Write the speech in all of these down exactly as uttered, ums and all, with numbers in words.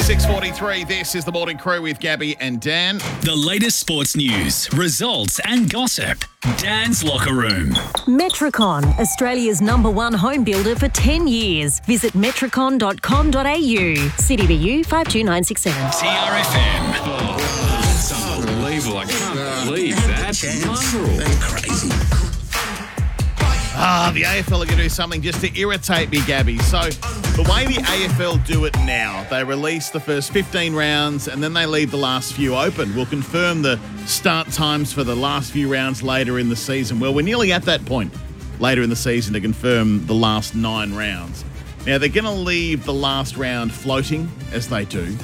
six forty-three, this is the Morning Crew with Gabby and Dan. The latest sports news, results and gossip. Dan's Locker Room. Metricon, Australia's number one home builder for ten years. Visit metricon dot com dot a u. City B U five two nine six seven. T R F M. Oh, that's unbelievable. I can't believe that. That's crazy. Ah, the A F L are going to do something just to irritate me, Gabby. So the way the A F L do it now, they release the first fifteen rounds and then they leave the last few open. We'll confirm the start times for the last few rounds later in the season. Well, we're nearly at that point later in the season to confirm the last nine rounds. Now, they're going to leave the last round floating, as they do.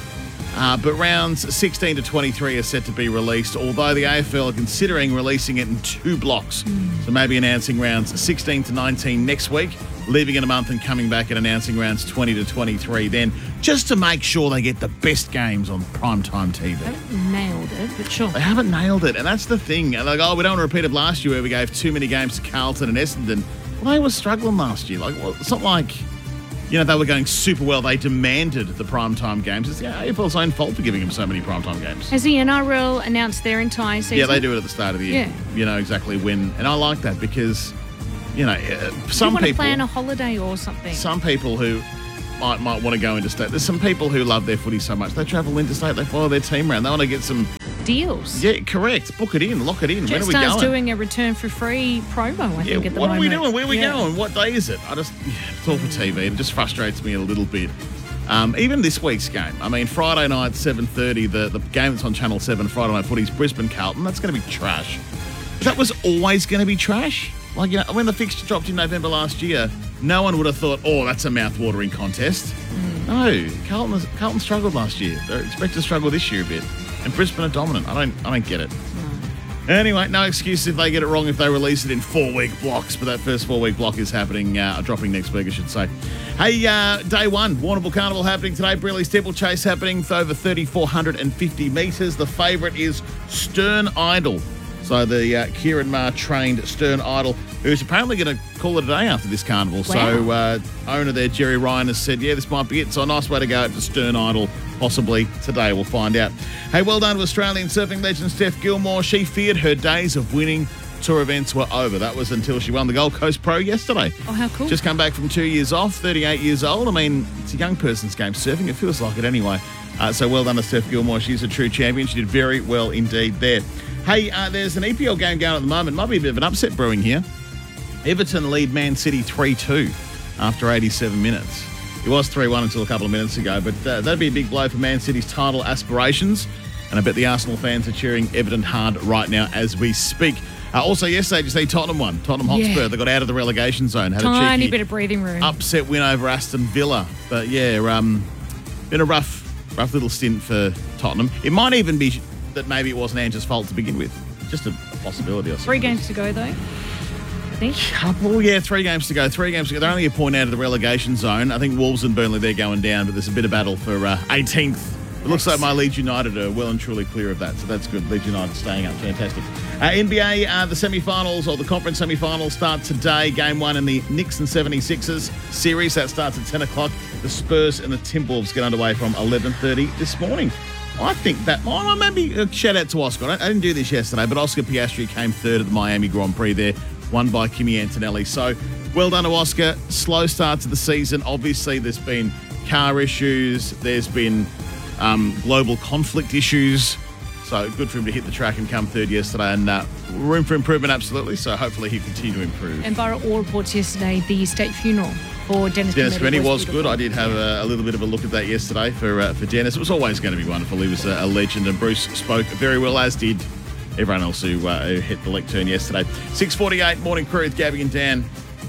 Uh, but rounds sixteen to twenty-three are set to be released, although the A F L are considering releasing it in two blocks. Mm. So maybe announcing rounds sixteen to nineteen next week, leaving it a month and coming back and announcing rounds twenty to twenty-three then, just to make sure they get the best games on primetime T V. They haven't nailed it, but sure. They haven't nailed it, and that's the thing. Like, oh, we don't want to repeat it last year where we gave too many games to Carlton and Essendon. Well, they were struggling last year. Like, well, it's not like... You know, they were going super well. They demanded the primetime games. It's the A F L's own fault for giving them so many primetime games. Has the N R L announced their entire season? Yeah, they do it at the start of the year. Yeah. You know exactly when. And I like that because, you know, uh, some you want people... to plan a holiday or something. Some people who might might want to go interstate. There's some people who love their footy so much. They travel interstate. They follow their team around. They want to get some... deals. Yeah, correct. Book it in. Lock it in. When are we Jetstar's going? doing a return for free promo, I Yeah, think, at the what moment. are we doing? Where are we yeah. going? What day is it? I just, yeah, it's all for T V. It just frustrates me a little bit. Um, even this week's game. I mean, Friday night, seven thirty, the, the game that's on Channel seven, Friday Night Footy's Brisbane Carlton. That's going to be trash. That was always going to be trash. Like, you know, when the fixture dropped in November last year, no one would have thought, oh, that's a mouth-watering contest. Mm. No, Carlton, Carlton struggled last year. They're expected to struggle this year a bit. And Brisbane are dominant. I don't I don't get it. No. Anyway, no excuse if they get it wrong if they release it in four-week blocks. But that first four-week block is happening, uh, dropping next week, I should say. Hey, uh, day one, Warrnambool Carnival happening today. Brearley Steeplechase happening for over three thousand four hundred fifty metres. The favourite is Stern Idol. So the uh, Kieran Maher trained Stern Idol, who's apparently going to call it a day after this carnival. Wow. So uh, owner there, Jerry Ryan, has said, yeah, this might be it. So a nice way to go to Stern Idol, possibly today. We'll find out. Hey, well done to Australian surfing legend Steph Gilmore. She feared her days of winning tour events were over. That was until she won the Gold Coast Pro yesterday. Oh, how cool. Just come back from two years off, thirty-eight years old. I mean, it's a young person's game, surfing. It feels like it anyway. Uh, so well done to Steph Gilmore. She's a true champion. She did very well indeed there. Hey, uh, there's an E P L game going at the moment. Might be a bit of an upset brewing here. Everton lead Man City three two after eighty-seven minutes. It was three one until a couple of minutes ago, but uh, that'd be a big blow for Man City's title aspirations. And I bet the Arsenal fans are cheering Everton hard right now as we speak. Uh, also, yesterday, did you see Tottenham won? Tottenham Hotspur, Yeah. they got out of the relegation zone. Had Tiny a cheeky bit of breathing room. upset win over Aston Villa. But yeah, um, been a rough, rough little stint for Tottenham. It might even be that maybe it wasn't Ange's fault to begin with. Just a, a possibility, I suppose. Three games to go, though, I think. Couple, yeah, three games to go. Three games to go. They're only a point out of the relegation zone. I think Wolves and Burnley, they're going down, but there's a bit of battle for uh, eighteenth. It looks like my Leeds United are well and truly clear of that, so that's good. Leeds United staying up, fantastic. Uh, N B A, uh, the semi-finals, or the conference semi-finals start today. Game one in the Knicks and seventy-sixers series. That starts at ten o'clock. The Spurs and the Timberwolves get underway from eleven thirty this morning. I think that, oh, maybe a shout out to Oscar. I, I didn't do this yesterday, but Oscar Piastri came third at the Miami Grand Prix there, won by Kimi Antonelli. So well done to Oscar. Slow start to the season. Obviously, there's been car issues. There's been um, global conflict issues. So good for him to hit the track and come third yesterday. And uh, room for improvement, absolutely. So hopefully he'll continue to improve. And Borough All reports yesterday the state funeral for Dennis Dennis Kennedy Kennedy was beautiful. good. I did have a, a little bit of a look at that yesterday for uh, for Dennis. It was always going to be wonderful. He was a, a legend, and Bruce spoke very well, as did everyone else who, uh, who hit the lectern yesterday. six forty-eight, Morning Crew with Gabby and Dan.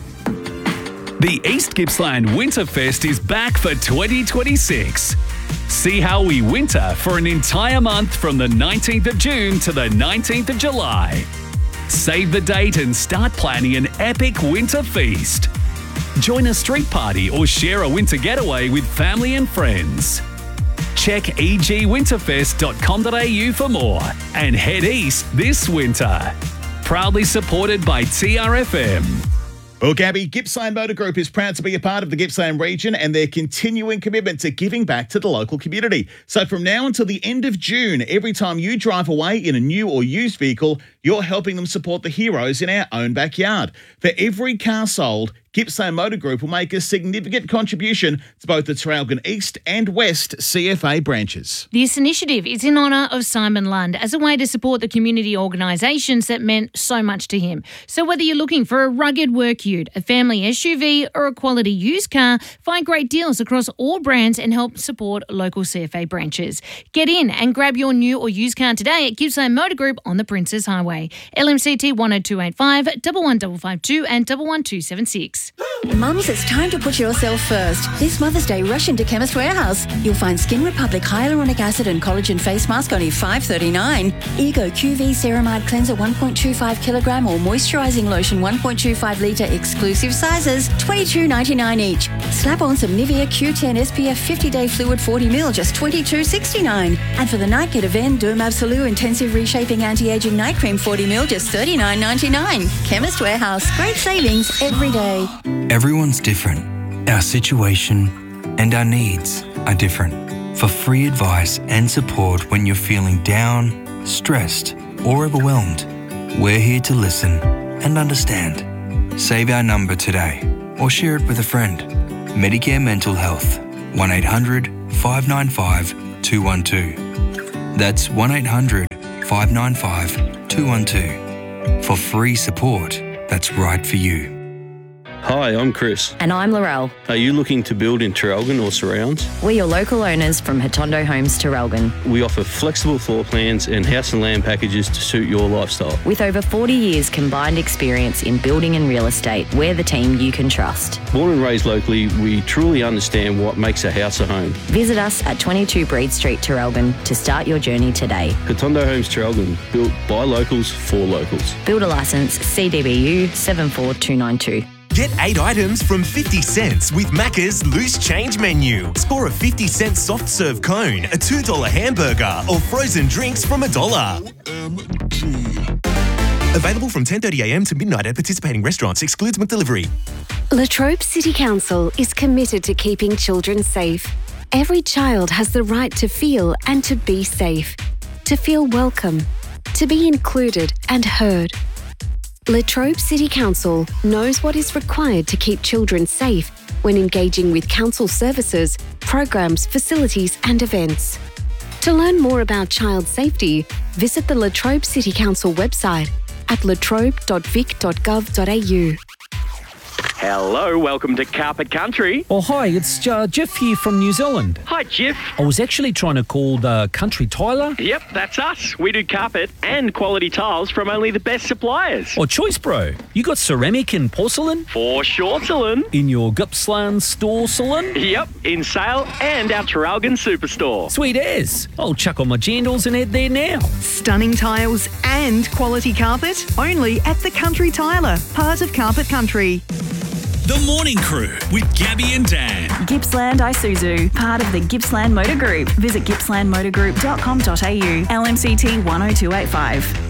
The East Gippsland Winterfest is back for twenty twenty-six. See how we winter for an entire month from the nineteenth of June to the nineteenth of July. Save the date and start planning an epic winter feast. Join a street party or share a winter getaway with family and friends. Check e g winterfest dot com dot a u for more and head east this winter. Proudly supported by T R F M. Well, Gabby, Gippsland Motor Group is proud to be a part of the Gippsland region and their continuing commitment to giving back to the local community. So from now until the end of June, every time you drive away in a new or used vehicle, you're helping them support the heroes in our own backyard. For every car sold, Gippsland Motor Group will make a significant contribution to both the Traralgon East and West C F A branches. This initiative is in honour of Simon Lund as a way to support the community organisations that meant so much to him. So whether you're looking for a rugged work ute, a family S U V or a quality used car, find great deals across all brands and help support local C F A branches. Get in and grab your new or used car today at Gippsland Motor Group on the Princes Highway. L M C T one oh two eight five, one one five five two and one one two seven six. Mums, it's time to put yourself first. This Mother's Day, rush into Chemist Warehouse. You'll find Skin Republic Hyaluronic Acid and Collagen Face Mask only five dollars thirty-nine. Ego Q V Ceramide Cleanser one point two five kilogram or Moisturising Lotion one point two five litre exclusive sizes, twenty-two dollars ninety-nine each. Slap on some Nivea Q ten S P F fifty day Fluid forty milliliters, just twenty-two dollars sixty-nine. And for the night, get a Ven Derm Absolute Intensive Reshaping Anti-Aging Night Cream forty milliliters, just thirty-nine dollars ninety-nine. Chemist Warehouse. Great savings every day. Everyone's different. Our situation and our needs are different. For free advice and support when you're feeling down, stressed, or overwhelmed, we're here to listen and understand. Save our number today or share it with a friend. Medicare Mental Health, one eight hundred five nine five two one two. That's one eight hundred five nine five two one two. For free support that's right for you. Hi, I'm Chris. And I'm Laurel. Are you looking to build in Traralgon or surrounds? We're your local owners from Hotondo Homes Traralgon. We offer flexible floor plans and house and land packages to suit your lifestyle. With over forty years combined experience in building and real estate, we're the team you can trust. Born and raised locally, we truly understand what makes a house a home. Visit us at twenty-two Breed Street, Traralgon to start your journey today. Hotondo Homes Traralgon, built by locals for locals. Builder licence C D B U seven four two nine two. Get eight items from fifty cents with Macca's Loose Change Menu. Score a fifty cent soft serve cone, a two dollar hamburger, or frozen drinks from a dollar. Available from ten thirty a m to midnight at participating restaurants. Excludes McDelivery. Latrobe City Council is committed to keeping children safe. Every child has the right to feel and to be safe, to feel welcome, to be included and heard. Latrobe City Council knows what is required to keep children safe when engaging with council services, programs, facilities and events. To learn more about child safety, visit the Latrobe City Council website at latrobe dot vic dot gov dot a u. Hello, welcome to Carpet Country. Oh, hi, it's uh, Jeff here from New Zealand. Hi, Jeff. I was actually trying to call the Country Tiler. Yep, that's us. We do carpet and quality tiles from only the best suppliers. Oh, choice, bro. You got ceramic and porcelain? For sure, Salon. In your Gippsland store, Salon? Yep, in sale and our Traralgon Superstore. Sweet as. I'll chuck on my jandals and head there now. Stunning tiles and quality carpet only at the Country Tiler, part of Carpet Country. The Morning Crew with Gabby and Dan. Gippsland Isuzu, part of the Gippsland Motor Group. Visit gippsland motor group dot com dot a u. L M C T one oh two eight five.